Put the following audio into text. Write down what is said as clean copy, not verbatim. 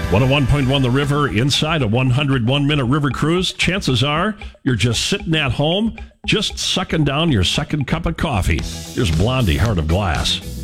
101.1 The River, inside a 101-minute river cruise. Chances are you're just sitting at home, just sucking down your second cup of coffee. Here's Blondie, Heart of Glass.